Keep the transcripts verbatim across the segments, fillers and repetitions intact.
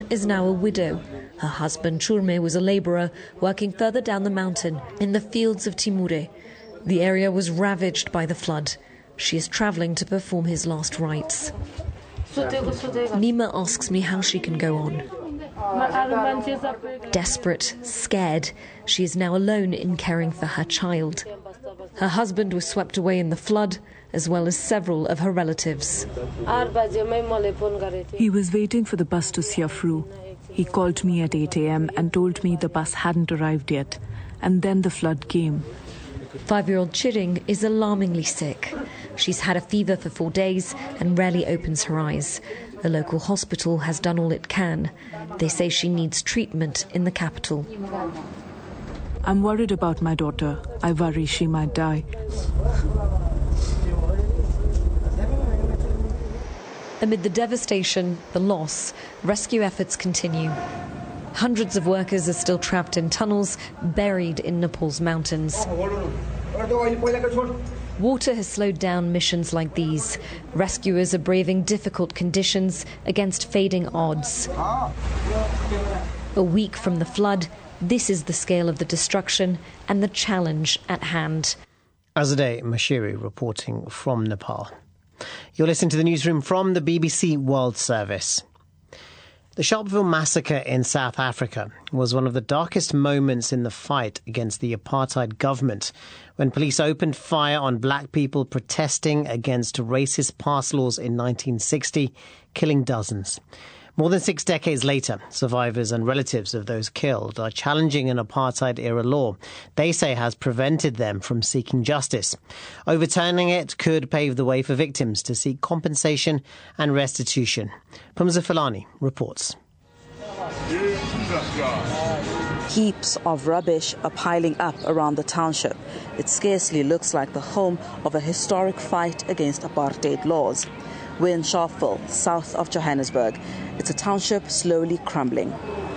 is now a widow. Her husband, Churme, was a labourer working further down the mountain in the fields of Timure. The area was ravaged by the flood. She is travelling to perform his last rites. Nima asks me how she can go on. Desperate, scared, she is now alone in caring for her child. Her husband was swept away in the flood, as well as several of her relatives. He was waiting for the bus to Siafru. He called me at eight a m and told me the bus hadn't arrived yet, and then the flood came. Five-year-old Chiring is alarmingly sick. She's had a fever for four days and rarely opens her eyes. The local hospital has done all it can. They say she needs treatment in the capital. I'm worried about my daughter. I worry she might die. Amid the devastation, the loss, rescue efforts continue. Hundreds of workers are still trapped in tunnels, buried in Nepal's mountains. Water has slowed down missions like these. Rescuers are braving difficult conditions against fading odds. A week from the flood, this is the scale of the destruction and the challenge at hand. Azadeh Mashiri reporting from Nepal. You're listening to the newsroom from the B B C World Service. The Sharpeville massacre in South Africa was one of the darkest moments in the fight against the apartheid government, when police opened fire on black people protesting against racist pass laws in nineteen sixty, killing dozens. More than six decades later, survivors and relatives of those killed are challenging an apartheid-era law they say has prevented them from seeking justice. Overturning it could pave the way for victims to seek compensation and restitution. Pumza Filani reports. Heaps of rubbish are piling up around the township. It scarcely looks like the home of a historic fight against apartheid laws. We're in Sharpeville, south of Johannesburg. It's a township slowly crumbling.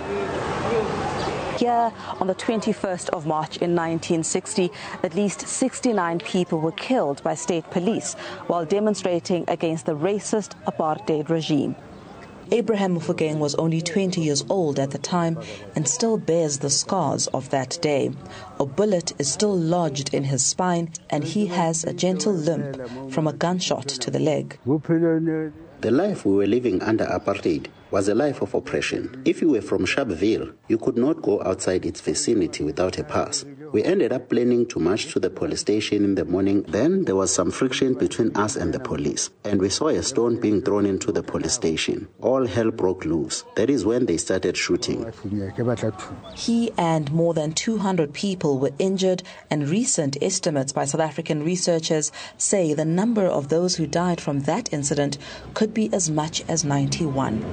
Here, on the twenty-first of March in nineteen sixty, at least sixty-nine people were killed by state police while demonstrating against the racist apartheid regime. Abraham Mofokeng was only twenty years old at the time and still bears the scars of that day. A bullet is still lodged in his spine and he has a gentle limp from a gunshot to the leg. The life we were living under apartheid was a life of oppression. If you were from Sharpeville, you could not go outside its vicinity without a pass. We ended up planning to march to the police station in the morning. Then there was some friction between us and the police, and we saw a stone being thrown into the police station. All hell broke loose. That is when they started shooting. He and more than two hundred people were injured, and recent estimates by South African researchers say the number of those who died from that incident could be as much as ninety-one.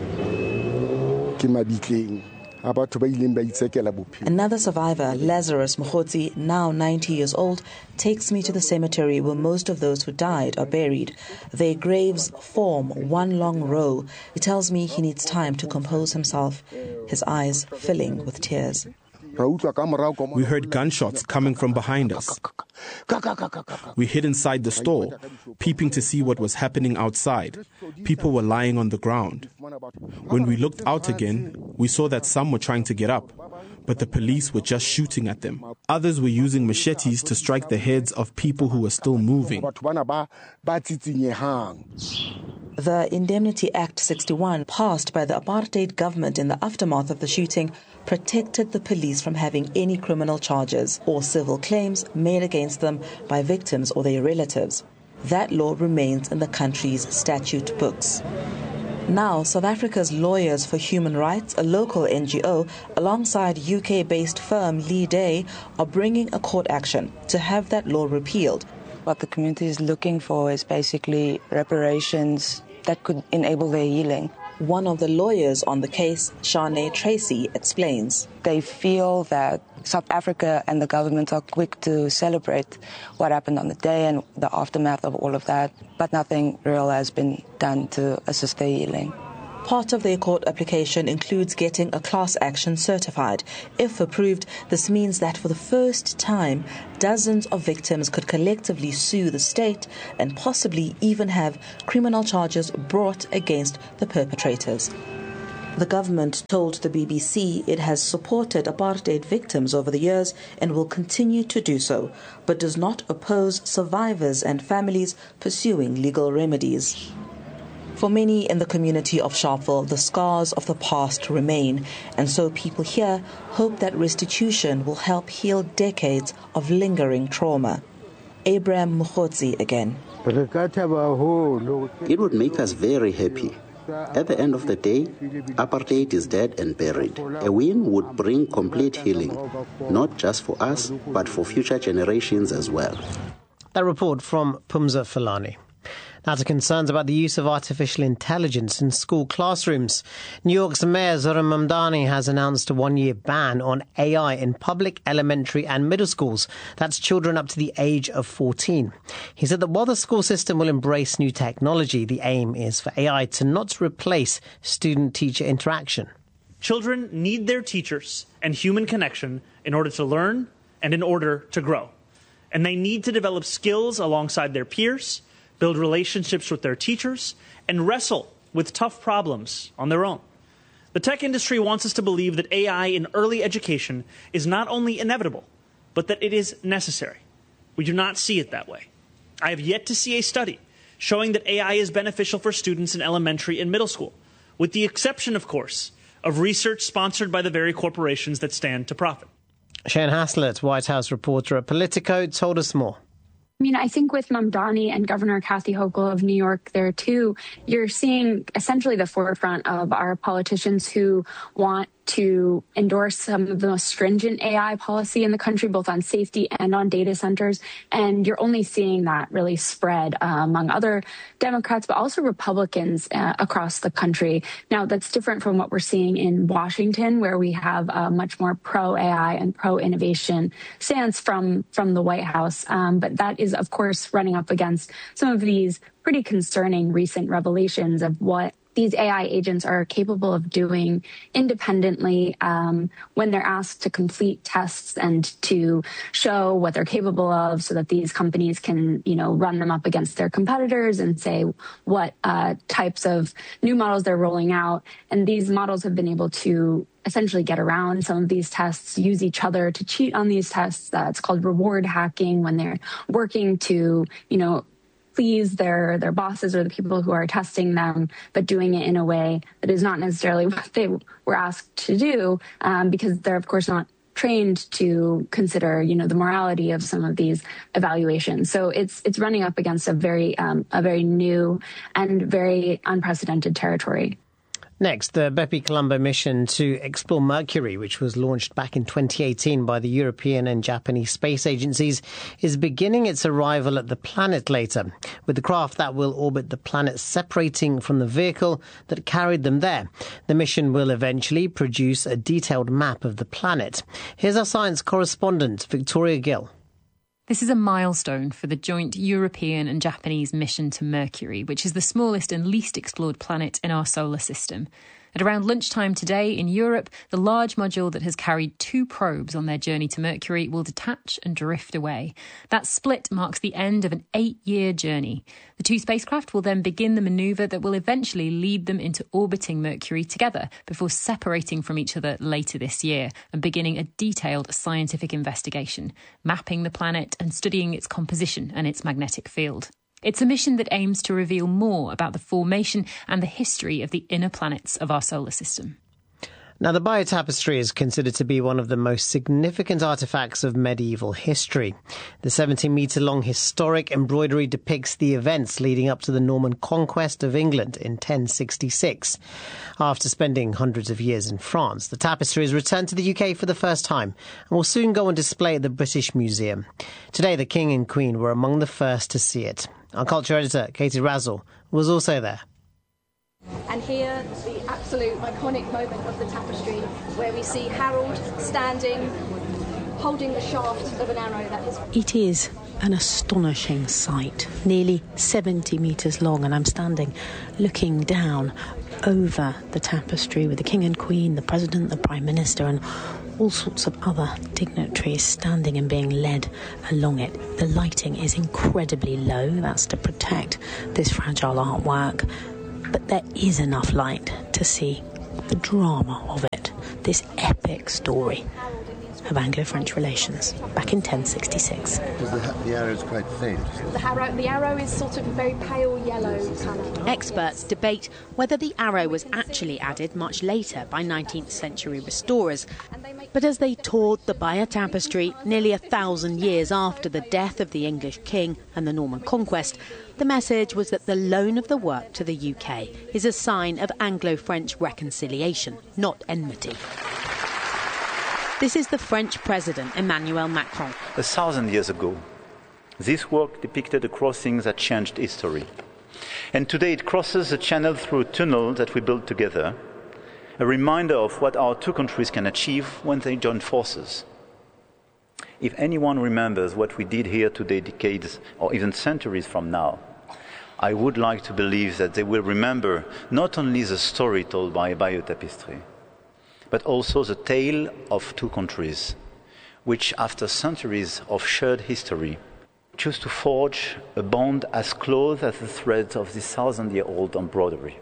Another survivor, Lazarus Mkhotsi, now ninety years old, takes me to the cemetery where most of those who died are buried. Their graves form one long row. He tells me he needs time to compose himself, his eyes filling with tears. We heard gunshots coming from behind us. We hid inside the store, peeping to see what was happening outside. People were lying on the ground. When we looked out again, we saw that some were trying to get up, but the police were just shooting at them. Others were using machetes to strike the heads of people who were still moving. The Indemnity Act sixty-one, passed by the apartheid government in the aftermath of the shooting, protected the police from having any criminal charges or civil claims made against them by victims or their relatives. That law remains in the country's statute books. Now, South Africa's Lawyers for Human Rights, a local N G O, alongside U K-based firm Lee Day, are bringing a court action to have that law repealed. What the community is looking for is basically reparations that could enable their healing. One of the lawyers on the case, Shane Tracy, explains. They feel that South Africa and the government are quick to celebrate what happened on the day and the aftermath of all of that, but nothing real has been done to assist their healing. Part of their court application includes getting a class action certified. If approved, this means that for the first time, dozens of victims could collectively sue the state and possibly even have criminal charges brought against the perpetrators. The government told the B B C it has supported apartheid victims over the years and will continue to do so, but does not oppose survivors and families pursuing legal remedies. For many in the community of Sharpeville, the scars of the past remain, and so people here hope that restitution will help heal decades of lingering trauma. Abraham Mkhotsi again. It would make us very happy. At the end of the day, apartheid is dead and buried. A win would bring complete healing, not just for us, but for future generations as well. That report from Pumza Fulani. Now to concerns about the use of artificial intelligence in school classrooms. New York's Mayor Zohran Mamdani has announced a one-year ban on A I in public elementary and middle schools. That's children up to the age of fourteen. He said that while the school system will embrace new technology, the aim is for A I to not replace student-teacher interaction. Children need their teachers and human connection in order to learn and in order to grow. And they need to develop skills alongside their peers, build relationships with their teachers, and wrestle with tough problems on their own. The tech industry wants us to believe that A I in early education is not only inevitable, but that it is necessary. We do not see it that way. I have yet to see a study showing that A I is beneficial for students in elementary and middle school, with the exception, of course, of research sponsored by the very corporations that stand to profit. Shane Haslett, White House reporter at Politico, told us more. I mean, I think with Mamdani and Governor Kathy Hochul of New York there, too, you're seeing essentially the forefront of our politicians who want to endorse some of the most stringent A I policy in the country, both on safety and on data centers. And you're only seeing that really spread uh, among other Democrats, but also Republicans uh, across the country. Now, that's different from what we're seeing in Washington, where we have a much more pro-A I and pro-innovation stance from, from the White House. Um, but that is, of course, running up against some of these pretty concerning recent revelations of what these A I agents are capable of doing independently um, when they're asked to complete tests and to show what they're capable of so that these companies can, you know, run them up against their competitors and say what uh, types of new models they're rolling out. And these models have been able to essentially get around some of these tests, use each other to cheat on these tests. Uh, it's called reward hacking, when they're working to, you know, please their their bosses or the people who are testing them, but doing it in a way that is not necessarily what they were asked to do, um, because they're, of course, not trained to consider, you know, the morality of some of these evaluations. So it's it's running up against a very um, a very new and very unprecedented territory. Next, the Bepi Colombo mission to explore Mercury, which was launched back in twenty eighteen by the European and Japanese space agencies, is beginning its arrival at the planet later, with the craft that will orbit the planet separating from the vehicle that carried them there. The mission will eventually produce a detailed map of the planet. Here's our science correspondent, Victoria Gill. This is a milestone for the joint European and Japanese mission to Mercury, which is the smallest and least explored planet in our solar system. At around lunchtime today in Europe, the large module that has carried two probes on their journey to Mercury will detach and drift away. That split marks the end of an eight-year journey. The two spacecraft will then begin the manoeuvre that will eventually lead them into orbiting Mercury together before separating from each other later this year and beginning a detailed scientific investigation, mapping the planet and studying its composition and its magnetic field. It's a mission that aims to reveal more about the formation and the history of the inner planets of our solar system. Now, the Bayeux Tapestry is considered to be one of the most significant artefacts of medieval history. The seventy-metre-long historic embroidery depicts the events leading up to the Norman conquest of England in ten sixty-six. After spending hundreds of years in France, the tapestry is returned to the U K for the first time and will soon go on display at the British Museum. Today, the King and Queen were among the first to see it. Our culture editor, Katie Razzle, was also there. And here, the absolute iconic moment of the tapestry, where we see Harold standing, holding the shaft of an arrow that is... It is an astonishing sight, nearly seventy metres long, and I'm standing looking down over the tapestry with the King and Queen, the President, the Prime Minister, and all sorts of other dignitaries standing and being led along it. The lighting is incredibly low. That's to protect this fragile artwork. But there is enough light to see the drama of it, this epic story of Anglo-French relations back in ten sixty-six. Because the, the arrow is quite faint. The arrow, the arrow is sort of a very pale yellow colour. Experts debate whether the arrow was actually added much later by nineteenth century restorers. But as they toured the Bayeux Tapestry nearly a thousand years after the death of the English king and the Norman conquest, the message was that the loan of the work to the U K is a sign of Anglo-French reconciliation, not enmity. This is the French President, Emmanuel Macron. A thousand years ago, this work depicted a crossing that changed history. And today it crosses the channel through a tunnel that we built together, a reminder of what our two countries can achieve when they join forces. If anyone remembers what we did here today decades or even centuries from now, I would like to believe that they will remember not only the story told by Bayeux Tapestry, but also the tale of two countries, which after centuries of shared history, choose to forge a bond as close as the threads of this thousand-year-old embroidery.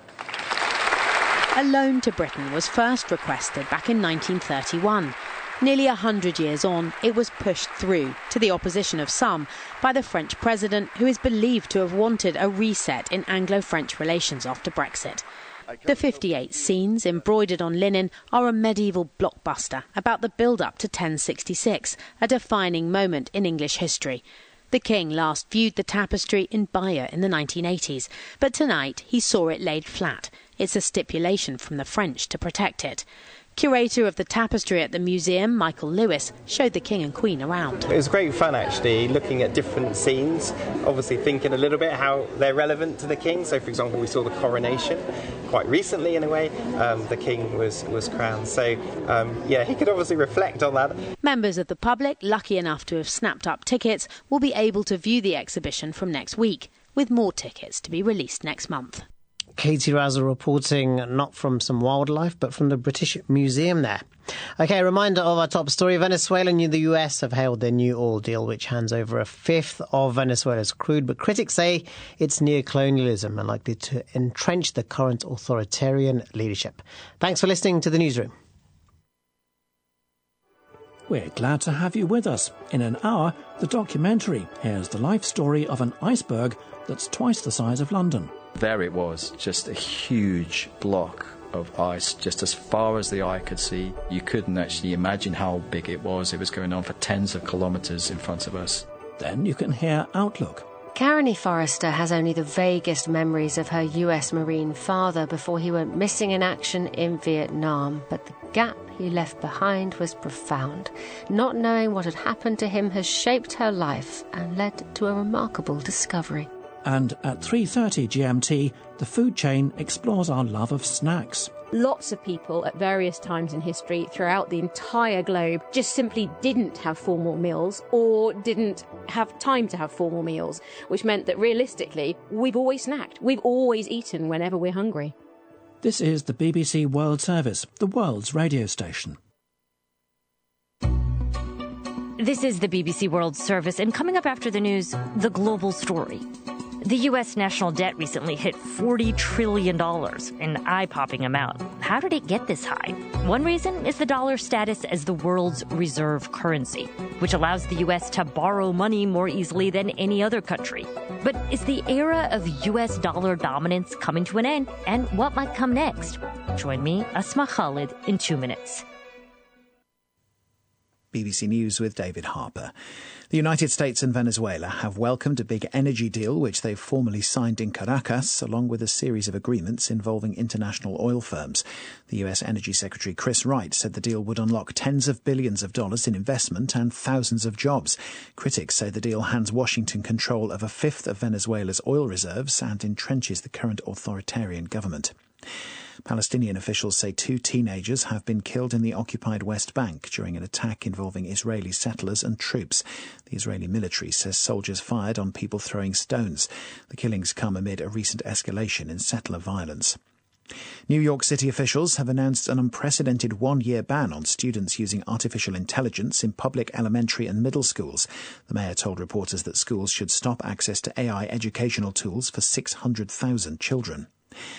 A loan to Britain was first requested back in nineteen thirty-one. Nearly a hundred years on, it was pushed through, to the opposition of some, by the French president, who is believed to have wanted a reset in Anglo-French relations after Brexit. The fifty-eight scenes embroidered on linen are a medieval blockbuster about the build-up to ten sixty-six, a defining moment in English history. The king last viewed the tapestry in Bayeux in the nineteen eighties, but tonight he saw it laid flat. It's a stipulation from the French to protect it. Curator of the tapestry at the museum, Michael Lewis, showed the King and Queen around. It was great fun, actually, looking at different scenes, obviously thinking a little bit how they're relevant to the King. So, for example, we saw the coronation quite recently, in a way. Um, the King was, was crowned. So, um, yeah, he could obviously reflect on that. Members of the public, lucky enough to have snapped up tickets, will be able to view the exhibition from next week, with more tickets to be released next month. Katie Razzle reporting not from some wildlife, but from the British Museum there. OK, a reminder of our top story. Venezuela and the U S have hailed their new oil deal, which hands over a fifth of Venezuela's crude. But critics say it's neocolonialism and likely to entrench the current authoritarian leadership. Thanks for listening to the Newsroom. We're glad to have you with us. In an hour, the documentary. Here's the life story of an iceberg that's twice the size of London. There it was, just a huge block of ice, just as far as the eye could see. You couldn't actually imagine how big it was. It was going on for tens of kilometres in front of us. Then you can hear Outlook. Carony Forrester has only the vaguest memories of her U S Marine father before he went missing in action in Vietnam. But the gap he left behind was profound. Not knowing what had happened to him has shaped her life and led to a remarkable discovery. And at three thirty G M T, the food chain explores our love of snacks. Lots of people at various times in history throughout the entire globe just simply didn't have formal meals or didn't have time to have formal meals, which meant that realistically, we've always snacked. We've always eaten whenever we're hungry. This is the B B C World Service, the world's radio station. This is the B B C World Service, and coming up after the news, the global story. The U S national debt recently hit forty trillion dollars, an eye-popping amount. How did it get this high? One reason is the dollar's status as the world's reserve currency, which allows the U S to borrow money more easily than any other country. But is the era of U S dollar dominance coming to an end? And what might come next? Join me, Asma Khalid, in two minutes. B B C News with David Harper. The United States and Venezuela have welcomed a big energy deal which they've formally signed in Caracas, along with a series of agreements involving international oil firms. The U S Energy Secretary Chris Wright said the deal would unlock tens of billions of dollars in investment and thousands of jobs. Critics say the deal hands Washington control of a fifth of Venezuela's oil reserves and entrenches the current authoritarian government. Palestinian officials say two teenagers have been killed in the occupied West Bank during an attack involving Israeli settlers and troops. The Israeli military says soldiers fired on people throwing stones. The killings come amid a recent escalation in settler violence. New York City officials have announced an unprecedented one-year ban on students using artificial intelligence in public elementary and middle schools. The mayor told reporters that schools should stop access to A I educational tools for six hundred thousand children.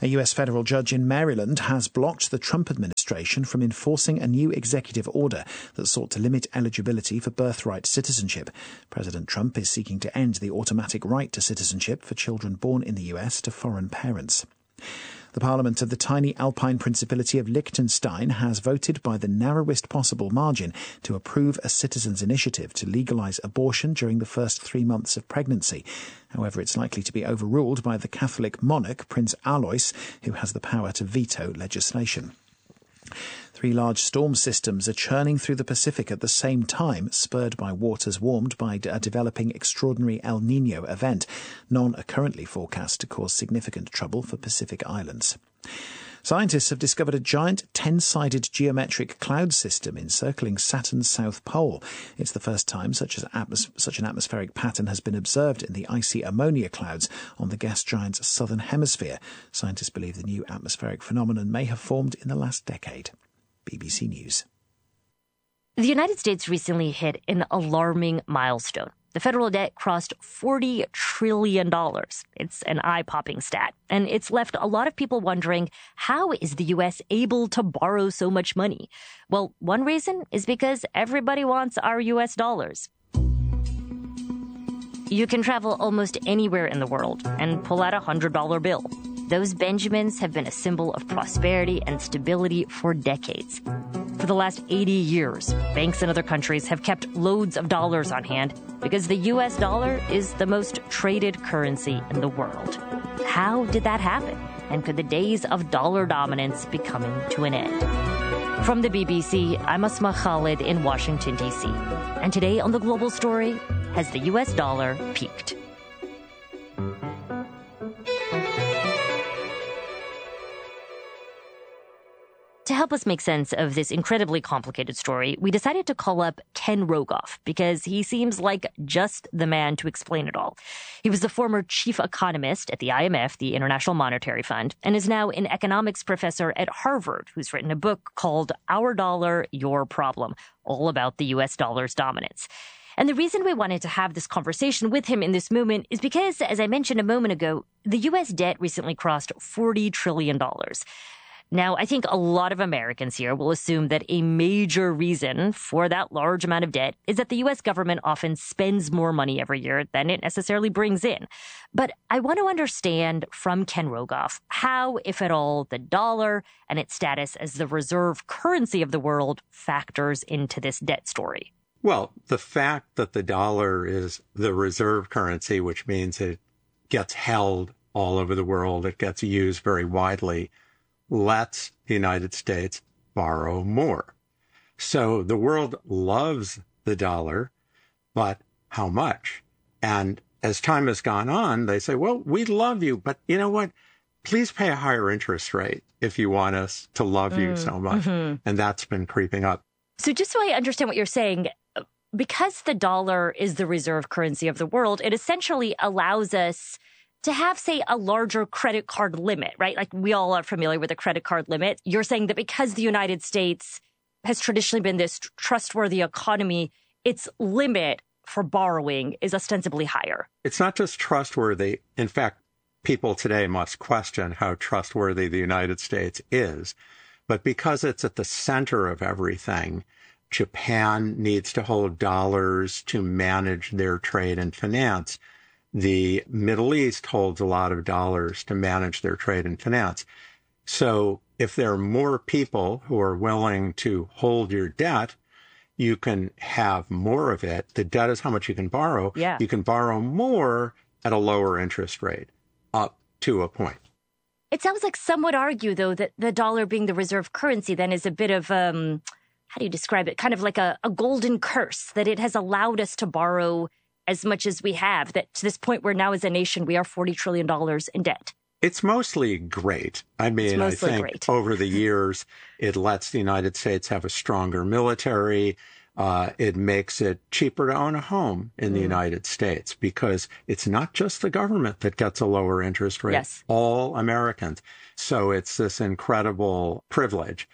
A U S federal judge in Maryland has blocked the Trump administration from enforcing a new executive order that sought to limit eligibility for birthright citizenship. President Trump is seeking to end the automatic right to citizenship for children born in the U S to foreign parents. The Parliament of the tiny Alpine Principality of Liechtenstein has voted by the narrowest possible margin to approve a citizens' initiative to legalise abortion during the first three months of pregnancy. However, it's likely to be overruled by the Catholic monarch, Prince Alois, who has the power to veto legislation. Three large storm systems are churning through the Pacific at the same time, spurred by waters warmed by a developing extraordinary El Niño event. None are currently forecast to cause significant trouble for Pacific islands. Scientists have discovered a giant ten-sided geometric cloud system encircling Saturn's south pole. It's the first time such, as atmos- such an atmospheric pattern has been observed in the icy ammonia clouds on the gas giant's southern hemisphere. Scientists believe the new atmospheric phenomenon may have formed in the last decade. B B C News. The United States recently hit an alarming milestone. The federal debt crossed forty trillion dollars. It's an eye-popping stat, and it's left a lot of people wondering, how is the U S able to borrow so much money? Well, one reason is because everybody wants our U S dollars. You can travel almost anywhere in the world and pull out a one hundred dollar bill. Those Benjamins have been a symbol of prosperity and stability for decades. For the last eighty years, banks in other countries have kept loads of dollars on hand because the U S dollar is the most traded currency in the world. How did that happen? And could the days of dollar dominance be coming to an end? From the B B C, I'm Asma Khalid in Washington, D C. And today on The Global Story, has the U S dollar peaked? To help us make sense of this incredibly complicated story, we decided to call up Ken Rogoff because he seems like just the man to explain it all. He was the former chief economist at the I M F, the International Monetary Fund, and is now an economics professor at Harvard, who's written a book called Our Dollar, Your Problem, all about the U S dollar's dominance. And the reason we wanted to have this conversation with him in this moment is because, as I mentioned a moment ago, the U S debt recently crossed forty trillion dollars. Now, I think a lot of Americans here will assume that a major reason for that large amount of debt is that the U S government often spends more money every year than it necessarily brings in. But I want to understand from Ken Rogoff how, if at all, the dollar and its status as the reserve currency of the world factors into this debt story. Well, the fact that the dollar is the reserve currency, which means it gets held all over the world, it gets used very widely, lets the United States borrow more. So the world loves the dollar, but how much? And as time has gone on, they say, well, we love you, but you know what? Please pay a higher interest rate if you want us to love you mm, so much. Mm-hmm. And that's been creeping up. So just so I understand what you're saying, because the dollar is the reserve currency of the world, it essentially allows us to have, say, a larger credit card limit, right? Like we all are familiar with a credit card limit. You're saying that because the United States has traditionally been this trustworthy economy, its limit for borrowing is ostensibly higher. It's not just trustworthy. In fact, people today must question how trustworthy the United States is. But because it's at the center of everything, Japan needs to hold dollars to manage their trade and finance. The Middle East holds a lot of dollars to manage their trade and finance. So if there are more people who are willing to hold your debt, you can have more of it. The debt is how much you can borrow. Yeah. You can borrow more at a lower interest rate, up to a point. It sounds like some would argue, though, that the dollar being the reserve currency then is a bit of, um, how do you describe it? Kind of like a, a golden curse, that it has allowed us to borrow as much as we have, that to this point where now as a nation, we are forty trillion dollars in debt. It's mostly great. I mean, I think great. Over the years, it lets the United States have a stronger military. Uh, it makes it cheaper to own a home in mm. the United States because it's not just the government that gets a lower interest rate. Yes. All Americans. So it's this incredible privilege.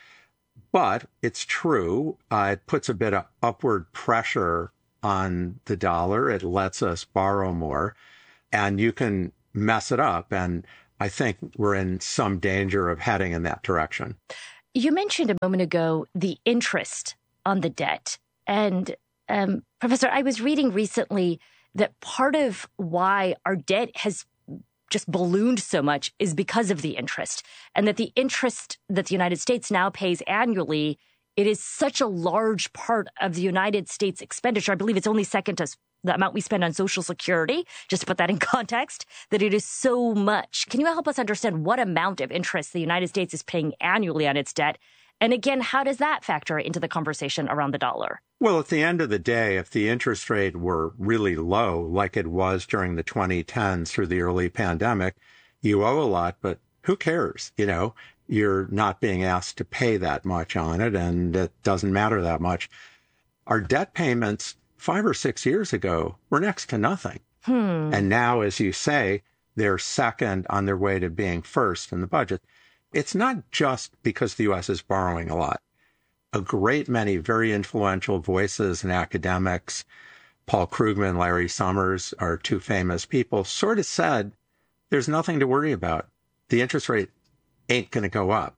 But it's true. Uh, it puts a bit of upward pressure on the dollar. It lets us borrow more, and you can mess it up. And I think we're in some danger of heading in that direction. You mentioned a moment ago the interest on the debt. And um, Professor, I was reading recently that part of why our debt has just ballooned so much is because of the interest, and that the interest that the United States now pays annually, it is such a large part of the United States expenditure. I believe it's only second to the amount we spend on Social Security, just to put that in context, that it is so much. Can you help us understand what amount of interest the United States is paying annually on its debt? And again, how does that factor into the conversation around the dollar? Well, at the end of the day, if the interest rate were really low, like it was during the twenty tens through the early pandemic, you owe a lot, but who cares? You know, you're not being asked to pay that much on it, and it doesn't matter that much. Our debt payments five or six years ago were next to nothing. Hmm. And now, as you say, they're second on their way to being first in the budget. It's not just because the U S is borrowing a lot. A great many very influential voices and academics, Paul Krugman, Larry Summers, are two famous people, sort of said, there's nothing to worry about. The interest rate ain't going to go up.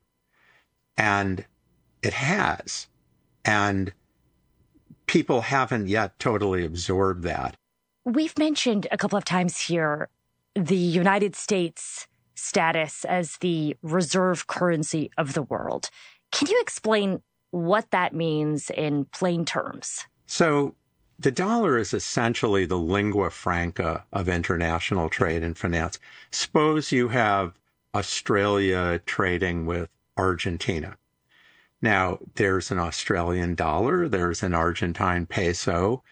And it has. And people haven't yet totally absorbed that. We've mentioned a couple of times here the United States status as the reserve currency of the world. Can you explain what that means in plain terms? So the dollar is essentially the lingua franca of international trade and finance. Suppose you have Australia trading with Argentina. Now, there's an Australian dollar, there's an Argentine peso,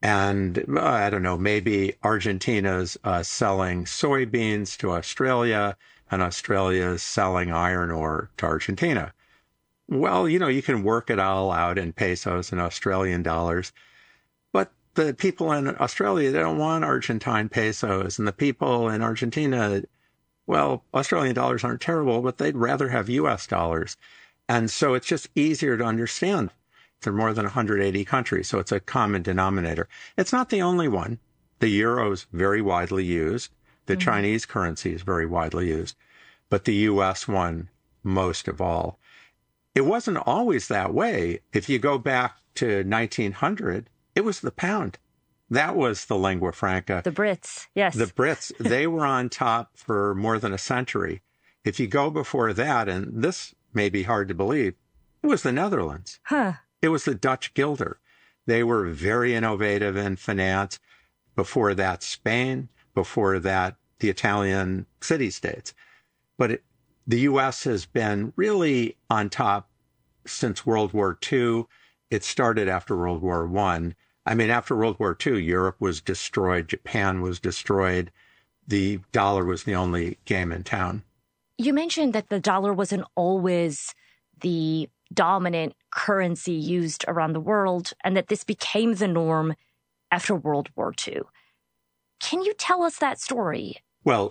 and uh, I don't know, maybe Argentina's uh, selling soybeans to Australia and Australia's selling iron ore to Argentina. Well, you know, you can work it all out in pesos and Australian dollars, but the people in Australia, they don't want Argentine pesos, and the people in Argentina, well, Australian dollars aren't terrible, but they'd rather have U S dollars. And so it's just easier to understand. There are more than one hundred eighty countries, so it's a common denominator. It's not the only one. The euro is very widely used. The mm-hmm. Chinese currency is very widely used, but the U S one most of all. It wasn't always that way. If you go back to nineteen hundred, it was the pound. That was the lingua franca. The Brits, yes. The Brits, they were on top for more than a century. If you go before that, and this may be hard to believe, it was the Netherlands. Huh. It was the Dutch guilder. They were very innovative in finance. Before that, Spain. Before that, the Italian city-states. But it, the U S has been really on top since World War Two. It started after World War One. I mean, after World War Two, Europe was destroyed. Japan was destroyed. The dollar was the only game in town. You mentioned that the dollar wasn't always the dominant currency used around the world, and that this became the norm after World War Two. Can you tell us that story? Well,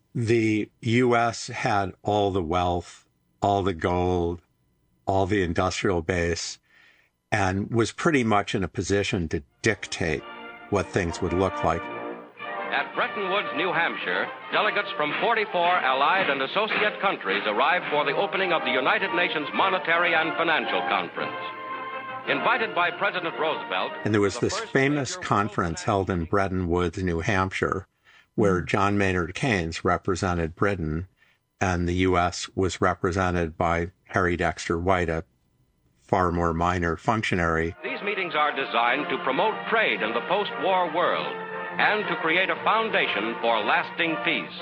the U S had all the wealth, all the gold, all the industrial base, and was pretty much in a position to dictate what things would look like. At Bretton Woods, New Hampshire, delegates from forty-four allied and associate countries arrived for the opening of the United Nations Monetary and Financial Conference. Invited by President Roosevelt... And there was this famous conference held in Bretton Woods, New Hampshire, where John Maynard Keynes represented Britain, and the U S was represented by Harry Dexter White, a far more minor functionary. These meetings are designed to promote trade in the post-war world and to create a foundation for lasting peace.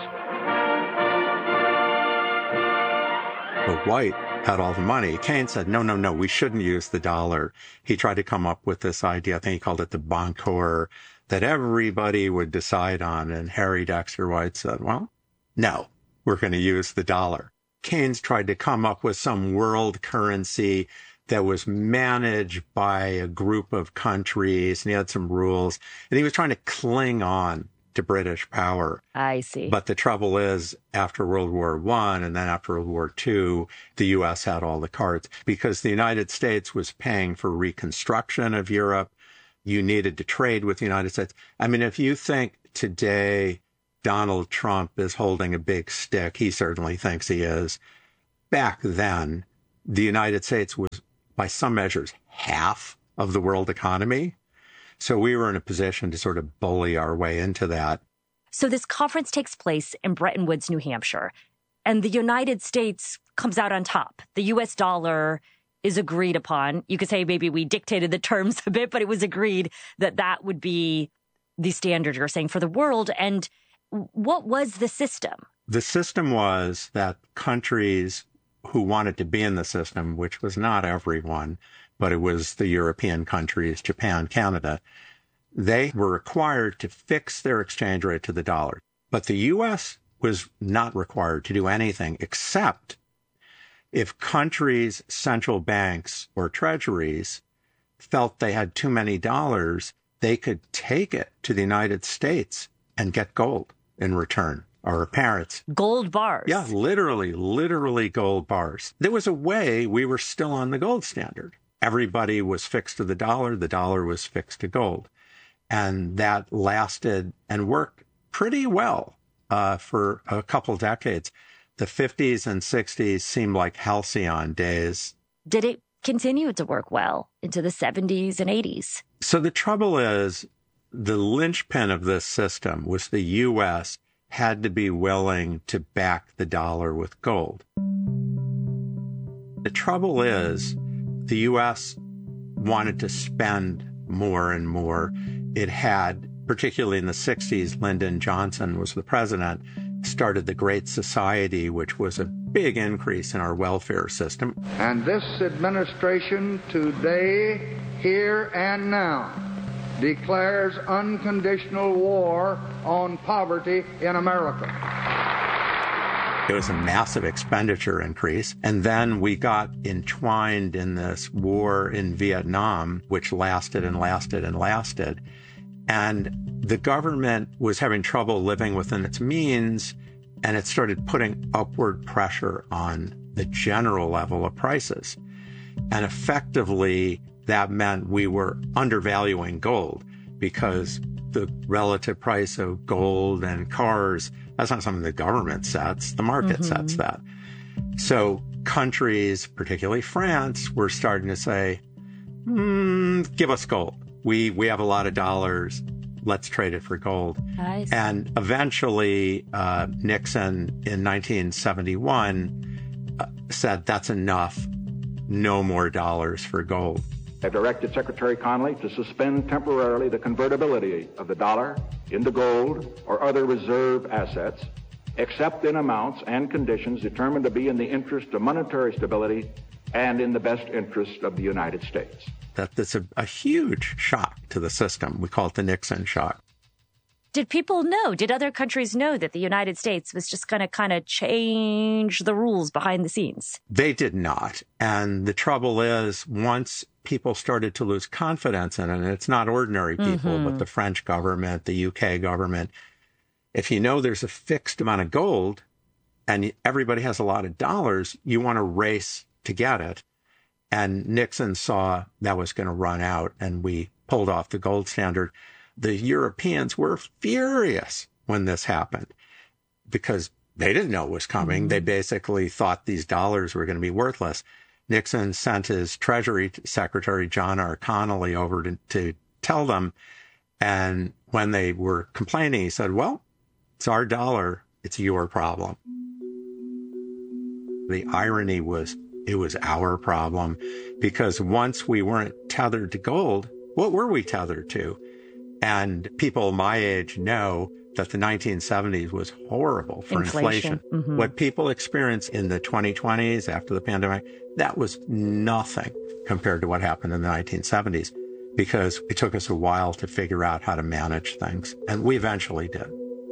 But White had all the money. Keynes said, no, no, no, we shouldn't use the dollar. He tried to come up with this idea, I think he called it the Bon Coeur, that everybody would decide on. And Harry Dexter White said, well, no, we're going to use the dollar. Keynes tried to come up with some world currency that was managed by a group of countries, and he had some rules, and he was trying to cling on to British power. I see. But the trouble is, after World War One and then after World War Two, the U S had all the cards because the United States was paying for reconstruction of Europe. You needed to trade with the United States. I mean, if you think today Donald Trump is holding a big stick. He certainly thinks he is. Back then, the United States was, by some measures, half of the world economy. So we were in a position to sort of bully our way into that. So this conference takes place in Bretton Woods, New Hampshire, and the United States comes out on top. The U S dollar is agreed upon. You could say maybe we dictated the terms a bit, but it was agreed that that would be the standard, you're saying, for the world. And what was the system? The system was that countries who wanted to be in the system, which was not everyone, but it was the European countries, Japan, Canada, they were required to fix their exchange rate to the dollar. But the U S was not required to do anything except if countries' central banks or treasuries felt they had too many dollars, they could take it to the United States and get gold in return. Our parents. Gold bars. Yeah, literally, literally gold bars. There was a way we were still on the gold standard. Everybody was fixed to the dollar. The dollar was fixed to gold. And that lasted and worked pretty well uh, for a couple decades. The fifties and sixties seemed like halcyon days. Did it continue to work well into the seventies and eighties? So the trouble is, the linchpin of this system was the U S had to be willing to back the dollar with gold. The trouble is, the U S wanted to spend more and more. It had, particularly in the sixties, Lyndon Johnson was the president, started the Great Society, which was a big increase in our welfare system. And this administration today, here and now, declares unconditional war on poverty in America. It was a massive expenditure increase. And then we got entwined in this war in Vietnam, which lasted and lasted and lasted. And the government was having trouble living within its means, and it started putting upward pressure on the general level of prices. And effectively, that meant we were undervaluing gold because the relative price of gold and cars, that's not something the government sets, the market mm-hmm. sets that. So countries, particularly France, were starting to say, hmm, give us gold. We we have a lot of dollars. Let's trade it for gold. Nice. And eventually, uh, Nixon in nineteen seventy-one uh, said, that's enough. No more dollars for gold. Have directed Secretary Connally to suspend temporarily the convertibility of the dollar into gold or other reserve assets, except in amounts and conditions determined to be in the interest of monetary stability and in the best interest of the United States. That that's a, a huge shock to the system. We call it the Nixon shock. Did people know? Did other countries know that the United States was just going to kind of change the rules behind the scenes? They did not. And the trouble is, once people started to lose confidence in it, and it's not ordinary people, mm-hmm. but the French government, the U K government, if you know there's a fixed amount of gold and everybody has a lot of dollars, you want to race to get it. And Nixon saw that was going to run out, and we pulled off the gold standard. The Europeans were furious when this happened because they didn't know it was coming. Mm-hmm. They basically thought these dollars were going to be worthless. Nixon sent his Treasury Secretary, John R. Connally, over to, to tell them. And when they were complaining, he said, well, it's our dollar. It's your problem. The irony was it was our problem because once we weren't tethered to gold, what were we tethered to? And people my age know that the nineteen seventies was horrible for inflation. inflation. Mm-hmm. What people experienced in the twenty twenties after the pandemic, that was nothing compared to what happened in the nineteen seventies because it took us a while to figure out how to manage things. And we eventually did.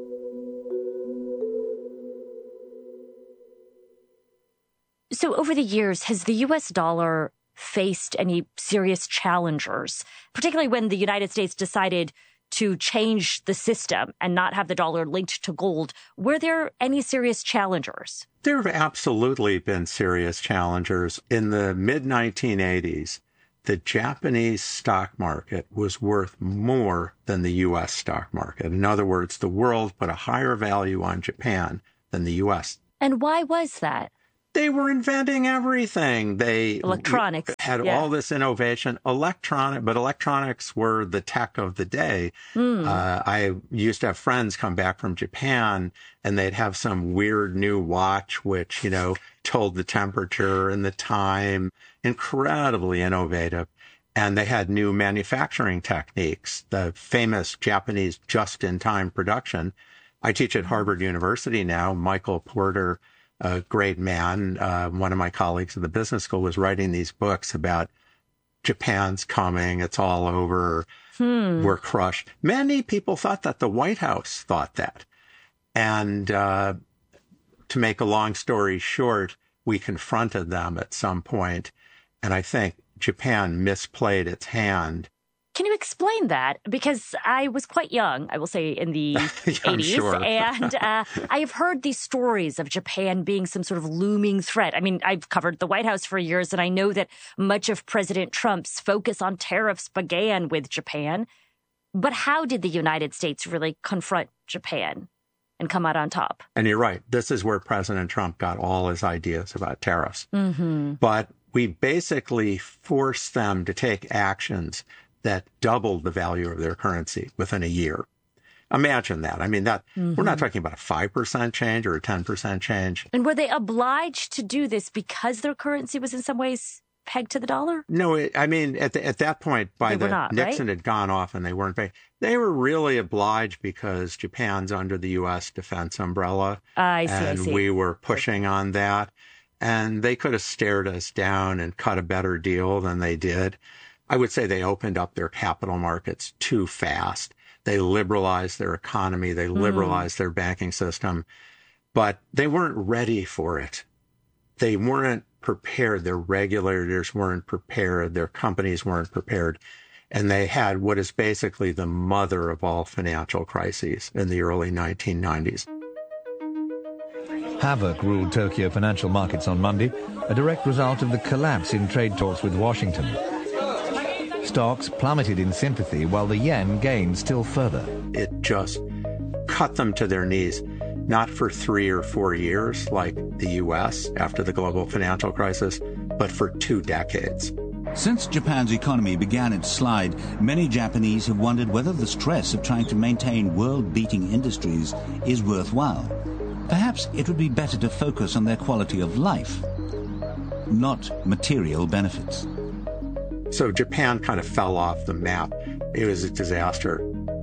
So over the years, has the U S dollar faced any serious challengers, particularly when the United States decided to change the system and not have the dollar linked to gold? Were there any serious challengers? There have absolutely been serious challengers. In the mid nineteen eighties, the Japanese stock market was worth more than the U S stock market. In other words, the world put a higher value on Japan than the U S. And why was that? They were inventing everything. They electronics had yeah. all this innovation, electronic, but electronics were the tech of the day. Mm. Uh, I used to have friends come back from Japan, and they'd have some weird new watch, which, you know, told the temperature and the time. Incredibly innovative. And they had new manufacturing techniques, the famous Japanese just-in-time production. I teach at Harvard University now. Michael Porter, a great man, uh, one of my colleagues at the business school, was writing these books about Japan's coming, it's all over, hmm. we're crushed. Many people thought that. The White House thought that. And uh, to make a long story short, we confronted them at some point, and I think Japan misplayed its hand. Can you explain that? Because I was quite young, I will say, in the yeah, eighties. Sure. And uh, I have heard these stories of Japan being some sort of looming threat. I mean, I've covered the White House for years, and I know that much of President Trump's focus on tariffs began with Japan. But how did the United States really confront Japan and come out on top? And you're right. This is where President Trump got all his ideas about tariffs. Mm-hmm. But we basically forced them to take actions that doubled the value of their currency within a year. Imagine that. I mean, that mm-hmm. we're not talking about a five percent change or a ten percent change. And were they obliged to do this because their currency was in some ways pegged to the dollar? No, it, I mean, at the, at that point, by they the not, Nixon right? had gone off and they weren't paying. They were really obliged because Japan's under the U S defense umbrella. Uh, I see, and I see. we were pushing on that. And they could have stared us down and cut a better deal than they did. I would say they opened up their capital markets too fast. They liberalized their economy. They liberalized mm. their banking system. But they weren't ready for it. They weren't prepared. Their regulators weren't prepared. Their companies weren't prepared. And they had what is basically the mother of all financial crises in the early nineteen nineties. Havoc ruled Tokyo financial markets on Monday, a direct result of the collapse in trade talks with Washington. Stocks plummeted in sympathy while the yen gained still further. It just cut them to their knees, not for three or four years like the U S after the global financial crisis, but for two decades. Since Japan's economy began its slide, many Japanese have wondered whether the stress of trying to maintain world-beating industries is worthwhile. Perhaps it would be better to focus on their quality of life, not material benefits. So Japan kind of fell off the map. It was a disaster.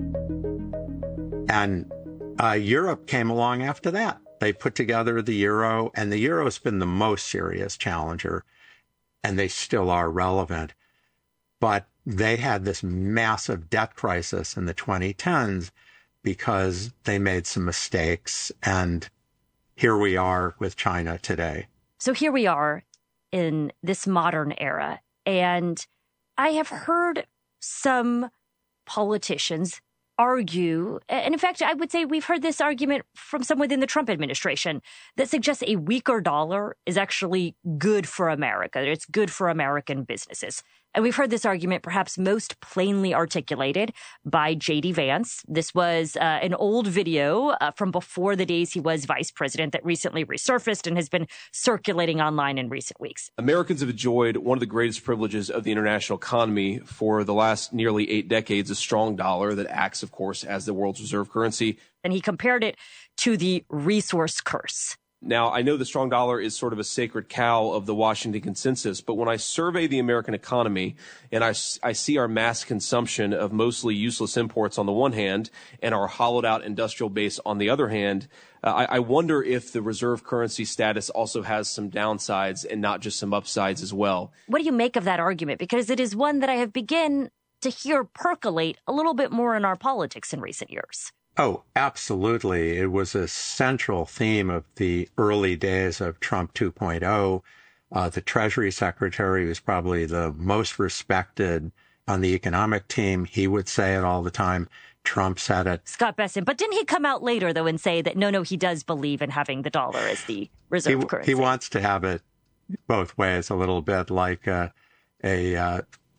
And uh, Europe came along after that. They put together the euro, and the euro has been the most serious challenger, and they still are relevant. But they had this massive debt crisis in the twenty tens because they made some mistakes, and here we are with China today. So here we are in this modern era, and I have heard some politicians argue, and in fact, I would say we've heard this argument from some within the Trump administration that suggests a weaker dollar is actually good for America, that it's good for American businesses. And we've heard this argument perhaps most plainly articulated by J D Vance. This was uh, an old video uh, from before the days he was vice president that recently resurfaced and has been circulating online in recent weeks. Americans have enjoyed one of the greatest privileges of the international economy for the last nearly eight decades, a strong dollar that acts, of course, as the world's reserve currency. And he compared it to the resource curse. Now, I know the strong dollar is sort of a sacred cow of the Washington consensus, but when I survey the American economy and I, I see our mass consumption of mostly useless imports on the one hand and our hollowed out industrial base on the other hand, uh, I, I wonder if the reserve currency status also has some downsides and not just some upsides as well. What do you make of that argument? Because it is one that I have begun to hear percolate a little bit more in our politics in recent years. Oh, absolutely. It was a central theme of the early days of Trump two point oh. Uh, the Treasury Secretary was probably the most respected on the economic team. He would say it all the time. Trump said it. Scott Bessent. But didn't he come out later, though, and say that, no, no, he does believe in having the dollar as the reserve he, currency? He wants to have it both ways, a little bit like a, a uh,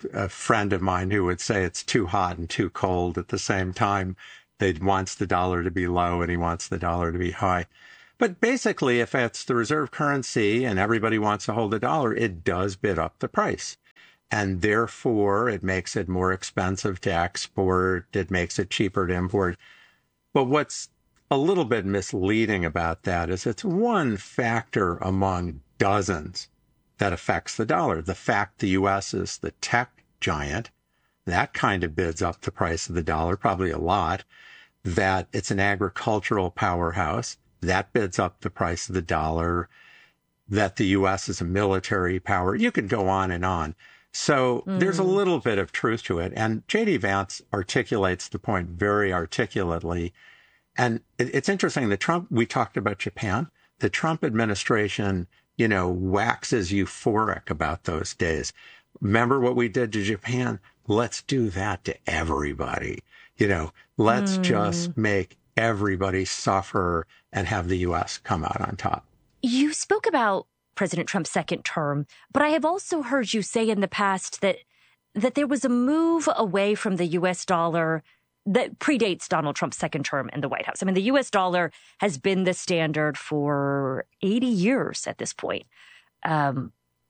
a friend of mine who would say it's too hot and too cold at the same time. He wants the dollar to be low and he wants the dollar to be high. But basically, if it's the reserve currency and everybody wants to hold the dollar, it does bid up the price. And therefore, it makes it more expensive to export. It makes it cheaper to import. But what's a little bit misleading about that is it's one factor among dozens that affects the dollar. The fact the U S is the tech giant, that kind of bids up the price of the dollar, probably a lot. That it's an agricultural powerhouse, that bids up the price of the dollar. That the U S is a military power. You could go on and on. So mm. there's a little bit of truth to it. And J D. Vance articulates the point very articulately. And it, it's interesting that Trump, we talked about Japan, the Trump administration, you know, waxes euphoric about those days. Remember what we did to Japan? Let's do that to everybody. You know, let's mm. just make everybody suffer and have the U S come out on top. You spoke about President Trump's second term, but I have also heard you say in the past that that there was a move away from the U S dollar that predates Donald Trump's second term in the White House. I mean, the U S dollar has been the standard for eighty years at this point. Um,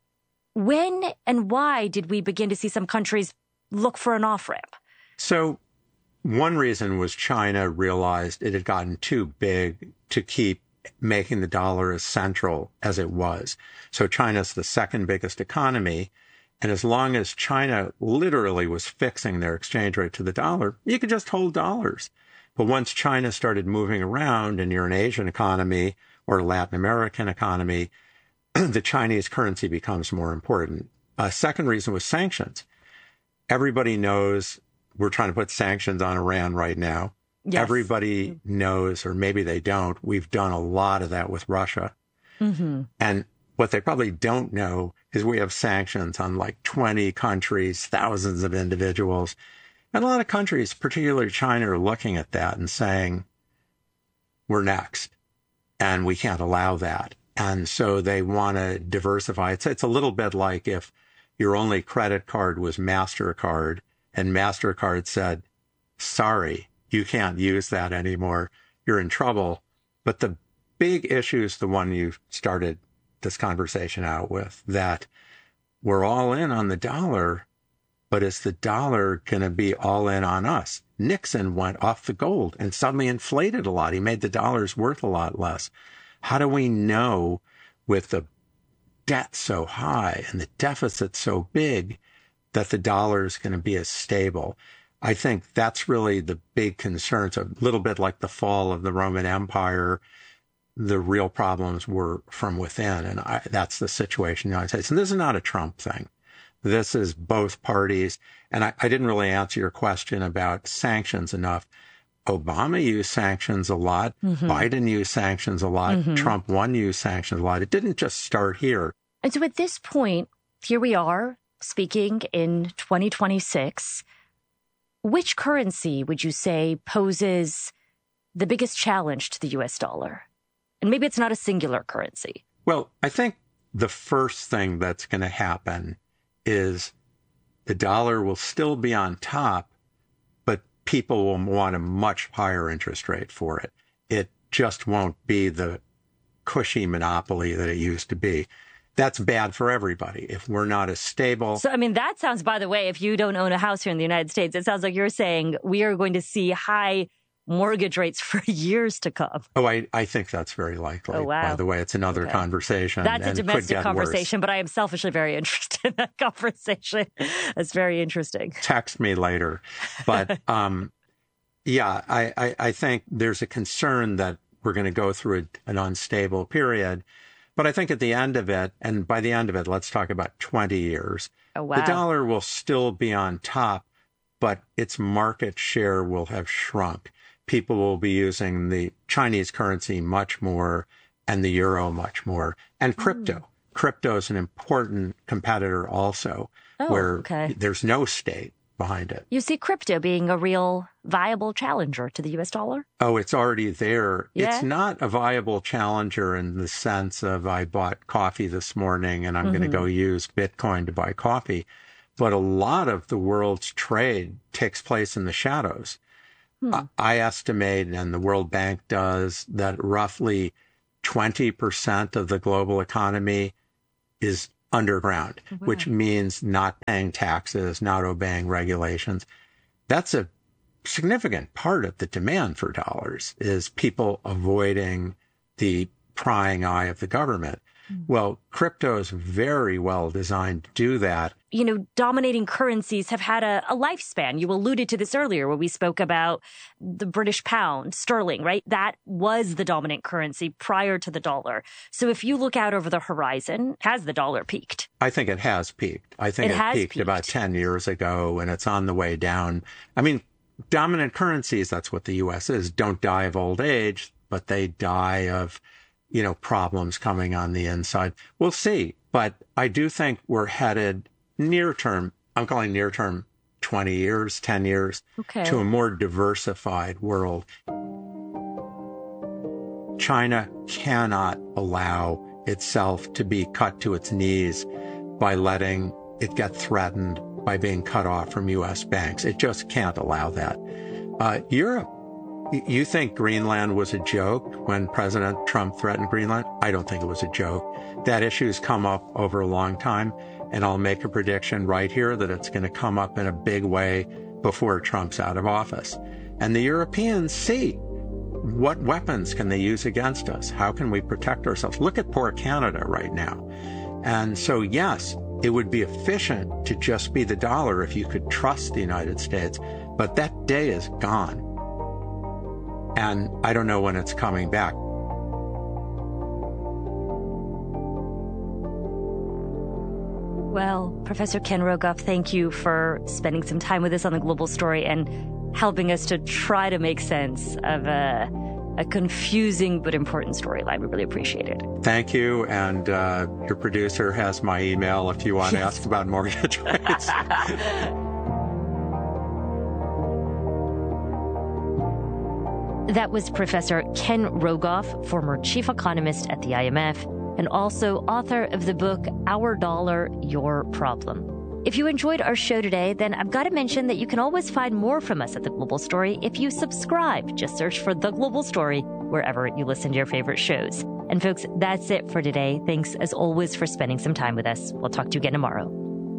when and why did we begin to see some countries look for an off-ramp? So one reason was China realized it had gotten too big to keep making the dollar as central as it was. So China's the second biggest economy. And as long as China literally was fixing their exchange rate to the dollar, you could just hold dollars. But once China started moving around and you're an Asian economy or a Latin American economy, the Chinese currency becomes more important. A second reason was sanctions. Everybody knows we're trying to put sanctions on Iran right now. Yes. Everybody knows, or maybe they don't, we've done a lot of that with Russia. Mm-hmm. And what they probably don't know is we have sanctions on like twenty countries, thousands of individuals. And a lot of countries, particularly China, are looking at that and saying, we're next, and we can't allow that. And so they want to diversify. It's, it's a little bit like if your only credit card was MasterCard, and MasterCard said, sorry, you can't use that anymore. You're in trouble. But the big issue is the one you started this conversation out with, that we're all in on the dollar, but is the dollar going to be all in on us? Nixon went off the gold and suddenly inflated a lot. He made the dollars worth a lot less. How do we know, with the debt so high and the deficit so big, that the dollar is going to be as stable? I think that's really the big concern. It's a little bit like the fall of the Roman Empire. The real problems were from within, and I, that's the situation in the United States. And this is not a Trump thing. This is both parties. And I, I didn't really answer your question about sanctions enough. Obama used sanctions a lot. Mm-hmm. Biden used sanctions a lot. Mm-hmm. Trump one used sanctions a lot. It didn't just start here. And so at this point, here we are speaking in twenty twenty-six. Which currency would you say poses the biggest challenge to the U S dollar? And maybe it's not a singular currency. Well, I think the first thing that's going to happen is the dollar will still be on top, but people will want a much higher interest rate for it. It just won't be the cushy monopoly that it used to be. That's bad for everybody if we're not as stable. So, I mean, that sounds, by the way, if you don't own a house here in the United States, it sounds like you're saying we are going to see high mortgage rates for years to come. Oh, I, I think that's very likely. Oh, wow. By the way, it's another okay. conversation. That's and a domestic conversation, worse. But I am selfishly very interested in that conversation. That's very interesting. Text me later. But um, yeah, I, I, I think there's a concern that we're going to go through a, an unstable period. But I think at the end of it, and by the end of it, let's talk about twenty years, oh, wow. the dollar will still be on top, but its market share will have shrunk. People will be using the Chinese currency much more and the euro much more. And crypto. Mm. Crypto is an important competitor also, oh, where okay. there's no state behind it. You see crypto being a real viable challenger to the U S dollar? Oh, it's already there. Yeah. It's not a viable challenger in the sense of I bought coffee this morning and I'm mm-hmm. going to go use Bitcoin to buy coffee. but a lot of the world's trade takes place in the shadows. Hmm. I, I estimate, and the World Bank does, that roughly twenty percent of the global economy is underground, wow. which means not paying taxes, not obeying regulations. That's a significant part of the demand for dollars, is people avoiding the prying eye of the government. Mm. Well, crypto is very well designed to do that. You know, dominating currencies have had a, a lifespan. You alluded to this earlier when we spoke about the British pound, sterling, right? That was the dominant currency prior to the dollar. So if you look out over the horizon, has the dollar peaked? I think it has peaked. I think it, it peaked, peaked about ten years ago, and it's on the way down. I mean, dominant currencies, that's what the U S is, don't die of old age, but they die of, you know, problems coming on the inside. We'll see. But I do think we're headed near term, I'm calling near term twenty years, ten years, okay. to a more diversified world. China cannot allow itself to be cut to its knees by letting it get threatened by being cut off from U S banks. It just can't allow that. Uh, Europe, you think Greenland was a joke when President Trump threatened Greenland? I don't think it was a joke. That issue's come up over a long time, and I'll make a prediction right here that it's going to come up in a big way before Trump's out of office. And the Europeans see what weapons can they use against us? How can we protect ourselves? Look at poor Canada right now. And so, yes, it would be efficient to just be the dollar if you could trust the United States, but that day is gone. And I don't know when it's coming back. Well, Professor Ken Rogoff, thank you for spending some time with us on The Global Story and helping us to try to make sense of a, a confusing but important storyline. We really appreciate it. Thank you. And uh, your producer has my email if you want to ask about mortgage rates. That was Professor Ken Rogoff, former chief economist at the I M F, and also author of the book, Our Dollar, Your Problem. If you enjoyed our show today, then I've got to mention that you can always find more from us at The Global Story if you subscribe. Just search for The Global Story wherever you listen to your favorite shows. And folks, that's it for today. Thanks, as always, for spending some time with us. We'll talk to you again tomorrow.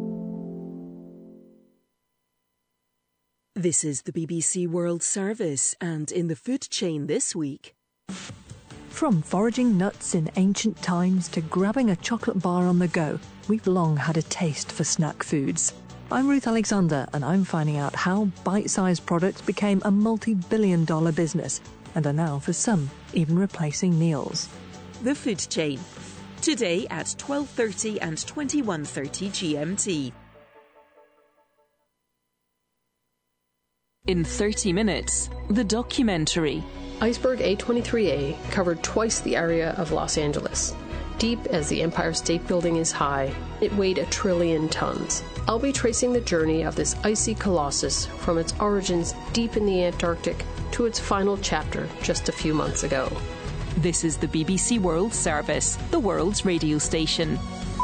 This is the B B C World Service, and in the food chain this week... From foraging nuts in ancient times to grabbing a chocolate bar on the go, we've long had a taste for snack foods. I'm Ruth Alexander, and I'm finding out how bite-sized products became a multi-billion dollar business and are now, for some, even replacing meals. The food chain. Today at twelve thirty and twenty-one thirty G M T. In thirty minutes, the documentary. Iceberg A twenty-three A covered twice the area of Los Angeles. Deep as the Empire State Building is high, it weighed a trillion tons. I'll be tracing the journey of this icy colossus from its origins deep in the Antarctic to its final chapter just a few months ago. This is the B B C World Service, the world's radio station.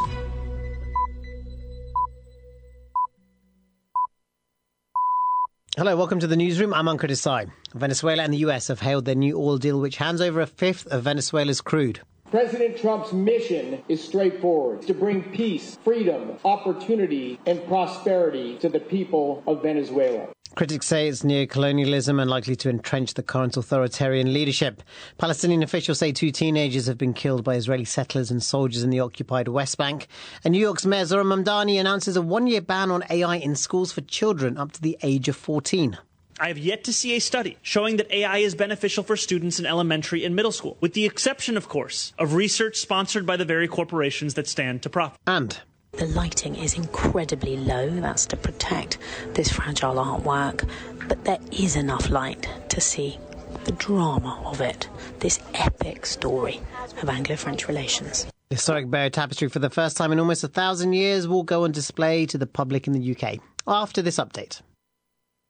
Hello, welcome to the newsroom. I'm Ankur Desai. Venezuela and the U S have hailed their new oil deal, which hands over a fifth of Venezuela's crude. President Trump's mission is straightforward: to bring peace, freedom, opportunity, and prosperity to the people of Venezuela. Critics say it's neo-colonialism and likely to entrench the current authoritarian leadership. Palestinian officials say two teenagers have been killed by Israeli settlers and soldiers in the occupied West Bank. And New York's Mayor Zohran Mamdani announces a one-year ban on A I in schools for children up to the age of fourteen. I have yet to see a study showing that A I is beneficial for students in elementary and middle school, with the exception, of course, of research sponsored by the very corporations that stand to profit. And the lighting is incredibly low. That's to protect this fragile artwork. But there is enough light to see the drama of it, this epic story of Anglo-French relations. The historic Bear tapestry, for the first time in almost a thousand years, will go on display to the public in the U K. After this update.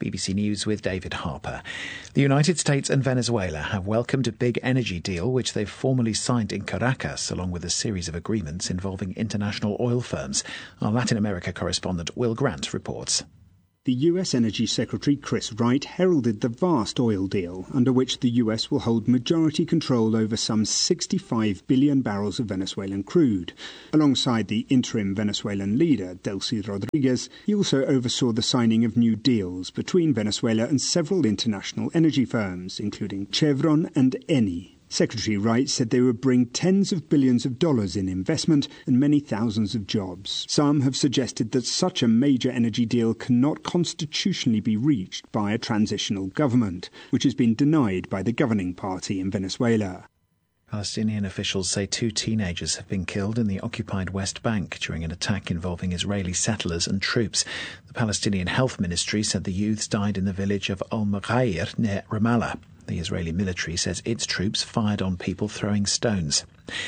B B C News with David Harper. The United States and Venezuela have welcomed a big energy deal which they've formally signed in Caracas, along with a series of agreements involving international oil firms. Our Latin America correspondent Will Grant reports. The U S Energy Secretary Chris Wright heralded the vast oil deal, under which the U S will hold majority control over some sixty-five billion barrels of Venezuelan crude. Alongside the interim Venezuelan leader, Delcy Rodriguez, he also oversaw the signing of new deals between Venezuela and several international energy firms, including Chevron and Eni. Secretary Wright said they would bring tens of billions of dollars in investment and many thousands of jobs. Some have suggested that such a major energy deal cannot constitutionally be reached by a transitional government, which has been denied by the governing party in Venezuela. Palestinian officials say two teenagers have been killed in the occupied West Bank during an attack involving Israeli settlers and troops. The Palestinian Health Ministry said the youths died in the village of Al-Mughayr near Ramallah. The Israeli military says its troops fired on people throwing stones.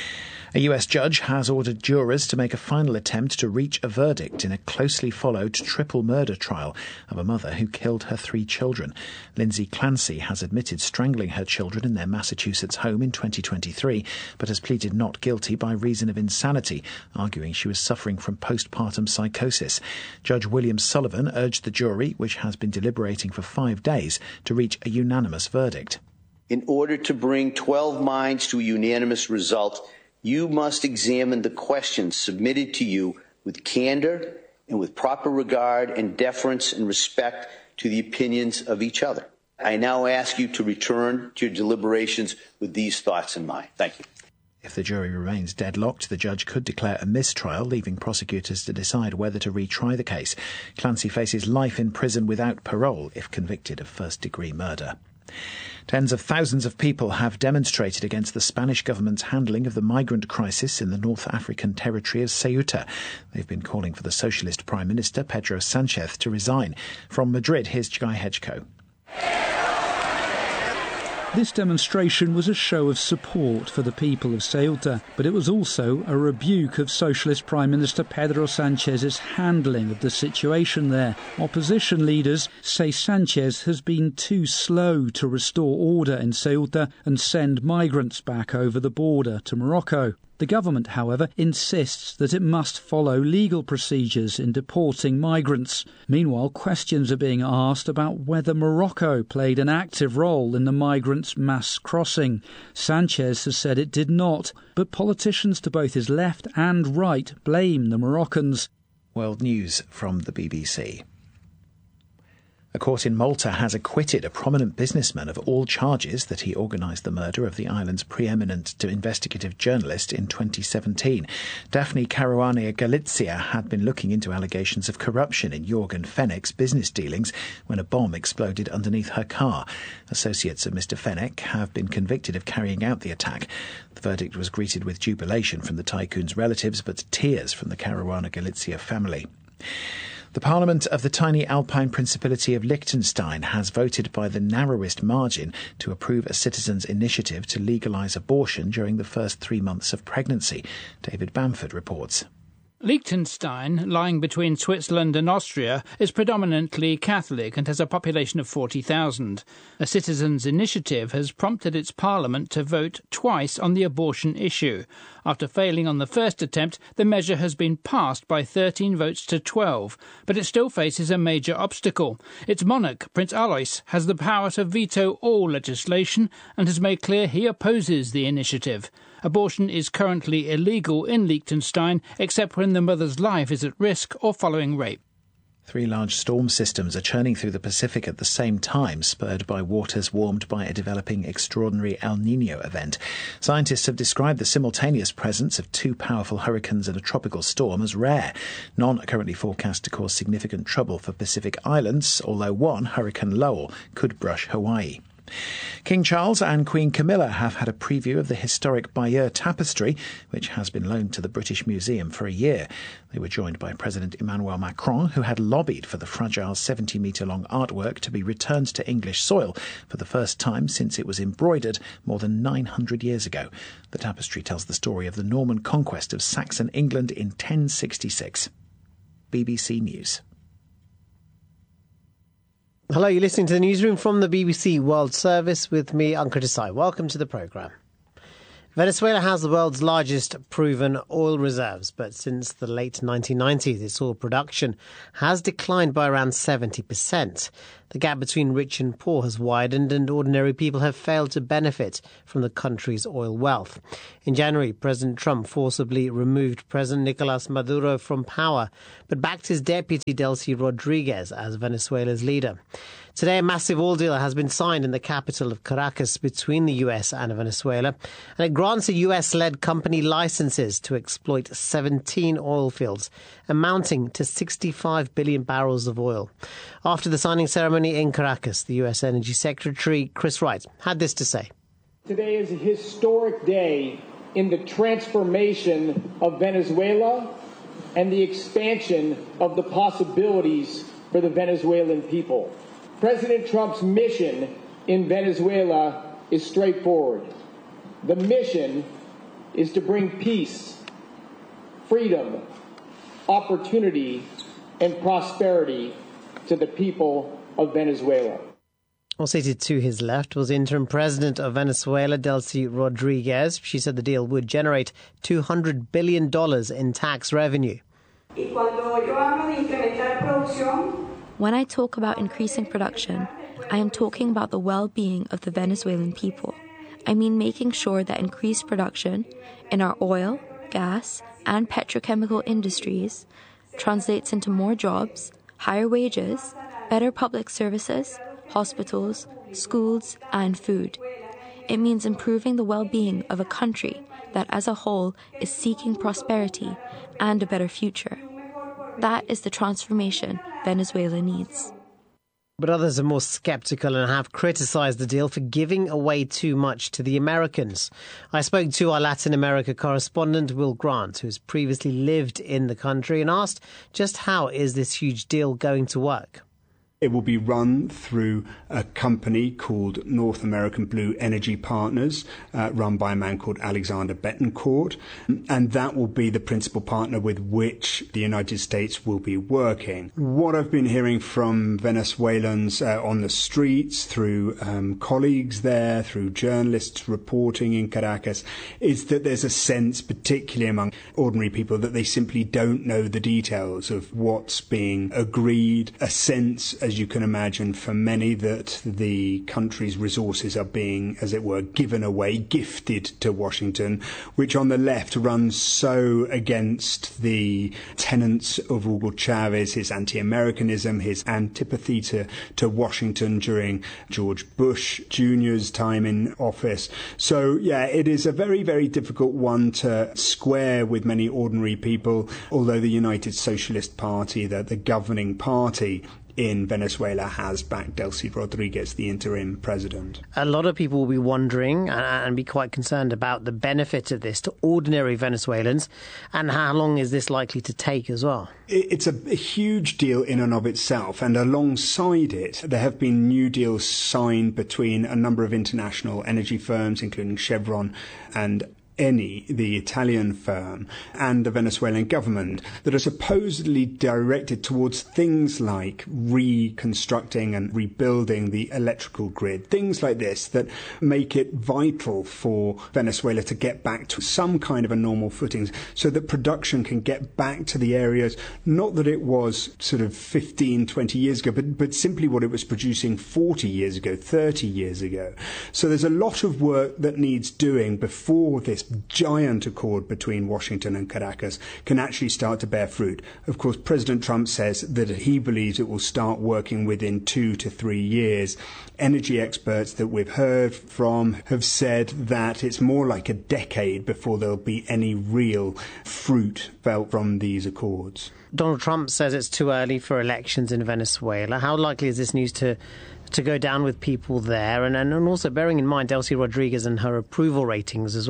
A U S judge has ordered jurors to make a final attempt to reach a verdict in a closely followed triple murder trial of a mother who killed her three children. Lindsay Clancy has admitted strangling her children in their Massachusetts home in twenty twenty-three, but has pleaded not guilty by reason of insanity, arguing she was suffering from postpartum psychosis. Judge William Sullivan urged the jury, which has been deliberating for five days, to reach a unanimous verdict. In order to bring twelve minds to a unanimous result, you must examine the questions submitted to you with candor and with proper regard and deference and respect to the opinions of each other. I now ask you to return to your deliberations with these thoughts in mind. Thank you. If the jury remains deadlocked, the judge could declare a mistrial, leaving prosecutors to decide whether to retry the case. Clancy faces life in prison without parole if convicted of first-degree murder. Tens of thousands of people have demonstrated against the Spanish government's handling of the migrant crisis in the North African territory of Ceuta. They've been calling for the Socialist Prime Minister, Pedro Sanchez, to resign. From Madrid, here's Guy Hedgecoe. This demonstration was a show of support for the people of Ceuta, but it was also a rebuke of Socialist Prime Minister Pedro Sanchez's handling of the situation there. Opposition leaders say Sanchez has been too slow to restore order in Ceuta and send migrants back over the border to Morocco. The government, however, insists that it must follow legal procedures in deporting migrants. Meanwhile, questions are being asked about whether Morocco played an active role in the migrants' mass crossing. Sanchez has said it did not, but politicians to both his left and right blame the Moroccans. World News from the B B C. A court in Malta has acquitted a prominent businessman of all charges that he organised the murder of the island's preeminent investigative journalist in twenty seventeen. Daphne Caruana Galizia had been looking into allegations of corruption in Jorgen Fenech's business dealings when a bomb exploded underneath her car. Associates of Mister Fenech have been convicted of carrying out the attack. The verdict was greeted with jubilation from the tycoon's relatives, but tears from the Caruana Galizia family. The Parliament of the tiny Alpine Principality of Liechtenstein has voted by the narrowest margin to approve a citizens' initiative to legalise abortion during the first three months of pregnancy. David Bamford reports. Liechtenstein, lying between Switzerland and Austria, is predominantly Catholic and has a population of forty thousand. A citizens' initiative has prompted its parliament to vote twice on the abortion issue. After failing on the first attempt, the measure has been passed by thirteen votes to twelve, but it still faces a major obstacle. Its monarch, Prince Alois, has the power to veto all legislation and has made clear he opposes the initiative. Abortion is currently illegal in Liechtenstein, except when the mother's life is at risk or following rape. Three large storm systems are churning through the Pacific at the same time, spurred by waters warmed by a developing extraordinary El Niño event. Scientists have described the simultaneous presence of two powerful hurricanes and a tropical storm as rare. None are currently forecast to cause significant trouble for Pacific islands, although one, Hurricane Lowell, could brush Hawaii. King Charles and Queen Camilla have had a preview of the historic Bayeux tapestry, which has been loaned to the British Museum for a year. They were joined by President Emmanuel Macron, who had lobbied for the fragile seventy-metre-long artwork to be returned to English soil for the first time since it was embroidered more than nine hundred years ago. The tapestry tells the story of the Norman conquest of Saxon England in ten sixty-six. B B C News. Hello, you're listening to the newsroom from the B B C World Service with me, Ankur Desai. Welcome to the programme. Venezuela has the world's largest proven oil reserves, but since the late nineteen nineties, its oil production has declined by around seventy percent. The gap between rich and poor has widened, and ordinary people have failed to benefit from the country's oil wealth. In January, President Trump forcibly removed President Nicolas Maduro from power, but backed his deputy Delcy Rodriguez as Venezuela's leader. Today, a massive oil deal has been signed in the capital of Caracas between the U S and Venezuela, and it grants a U S-led company licenses to exploit seventeen oil fields, amounting to sixty-five billion barrels of oil. After the signing ceremony in Caracas, the U S Energy Secretary Chris Wright had this to say. Today is a historic day in the transformation of Venezuela and the expansion of the possibilities for the Venezuelan people. President Trump's mission in Venezuela is straightforward. The mission is to bring peace, freedom, opportunity, and prosperity to the people of Venezuela. Well, seated to his left was interim president of Venezuela, Delcy Rodriguez. She said the deal would generate two hundred billion dollars in tax revenue. When I talk about increasing production, I am talking about the well-being of the Venezuelan people. I mean making sure that increased production in our oil, gas, and petrochemical industries translates into more jobs, higher wages, better public services, hospitals, schools, and food. It means improving the well-being of a country that as a whole is seeking prosperity and a better future. That is the transformation Venezuela needs. But others are more sceptical and have criticised the deal for giving away too much to the Americans. I spoke to our Latin America correspondent, Will Grant, who has previously lived in the country, and asked just how is this huge deal going to work? It will be run through a company called North American Blue Energy Partners, uh, run by a man called Alexander Betancourt. And that will be the principal partner with which the United States will be working. What I've been hearing from Venezuelans uh, on the streets, through um, colleagues there, through journalists reporting in Caracas, is that there's a sense, particularly among ordinary people, that they simply don't know the details of what's being agreed. A sense, as you can imagine, for many, that the country's resources are being, as it were, given away, gifted to Washington, which on the left runs so against the tenets of Hugo Chavez, his anti-Americanism, his antipathy to, to Washington during George Bush Junior's time in office. So, yeah, it is a very, very difficult one to square with many ordinary people, although the United Socialist Party, the, the governing party in Venezuela, has backed Delcy Rodriguez, the interim president. A lot of people will be wondering and be quite concerned about the benefit of this to ordinary Venezuelans, and how long is this likely to take as well? It's a, a huge deal in and of itself, and alongside it, there have been new deals signed between a number of international energy firms, including Chevron and Eni, the Italian firm, and the Venezuelan government, that are supposedly directed towards things like reconstructing and rebuilding the electrical grid, things like this that make it vital for Venezuela to get back to some kind of a normal footing, so that production can get back to the areas, not that it was sort of fifteen, twenty years ago, but, but simply what it was producing forty years ago, thirty years ago. So there's a lot of work that needs doing before this giant accord between Washington and Caracas can actually start to bear fruit. Of course, President Trump says that he believes it will start working within two to three years. Energy experts that we've heard from have said that it's more like a decade before there'll be any real fruit felt from these accords. Donald Trump says it's too early for elections in Venezuela. How likely is this news to to go down with people there? And, and also bearing in mind Delcy Rodriguez and her approval ratings as well.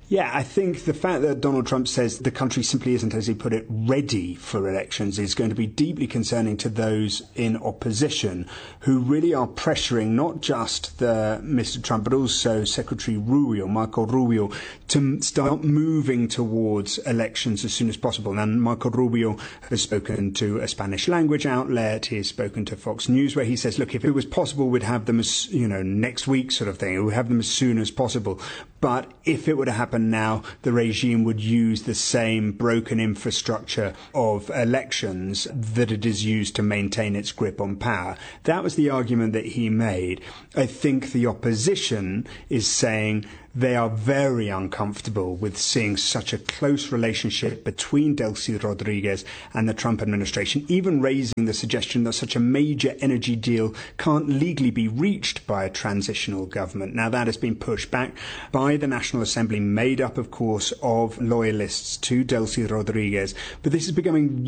Yeah, I think the fact that Donald Trump says the country simply isn't, as he put it, ready for elections is going to be deeply concerning to those in opposition who really are pressuring not just the Mister Trump but also Secretary Rubio, Marco Rubio, to start moving towards elections as soon as possible. And Marco Rubio has spoken to a Spanish language outlet. He has spoken to Fox News, where he says, look, if it was possible, we'd have them as, you know, next week sort of thing. We'd have them as soon as possible. But if it were to happen now, the regime would use the same broken infrastructure of elections that it is used to maintain its grip on power. That was the argument that he made. I think the opposition is saying they are very uncomfortable with seeing such a close relationship between Delcy Rodriguez and the Trump administration, even raising the suggestion that such a major energy deal can't legally be reached by a transitional government. Now, that has been pushed back by the National Assembly, made up, of course, of loyalists to Delcy Rodriguez. But this is becoming